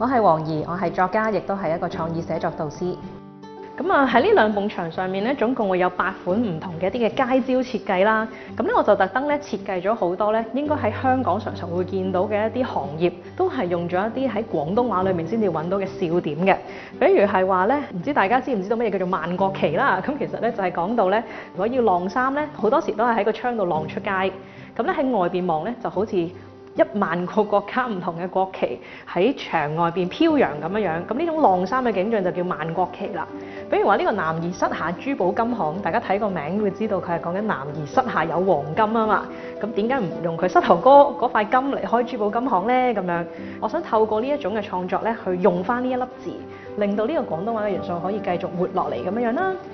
我係黃怡，我係作家，亦都係一個創意寫作導師。 咁啊喺呢兩埲牆上面咧，總共會有8款唔同嘅一啲嘅街招設計啦。咁咧我就特登咧設計咗好多咧，應該喺香港常常會見到嘅一啲行業，都係用咗一啲喺廣東話裏面先至揾到嘅笑點嘅。比如係話咧，唔知大家知唔知道乜嘢叫做萬國旗啦？咁其實咧就係講到咧，如果要晾衫咧，好多時都係喺個窗度晾出街。咁咧喺外邊望咧，就好似1萬個國家唔同嘅國旗喺牆外邊飄揚咁樣樣，咁呢種晾衫嘅景象就叫萬國旗啦。比如話呢個男兒膝下珠寶金行，大家睇個名會知道佢係講緊男兒膝下有黃金啊嘛。咁點解唔用佢膝頭哥嗰塊金嚟開珠寶金行呢？咁樣，我想透過呢一種嘅創作咧，去用翻呢一粒字，令到呢個廣東話嘅元素可以繼續活落嚟咁樣樣啦。